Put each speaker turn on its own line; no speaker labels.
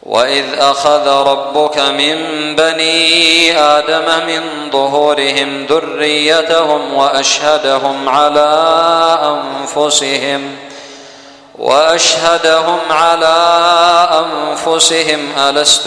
وإذ أخذ ربك من بني آدم من ظهورهم ذريتهم وأشهدهم على أنفسهم ألست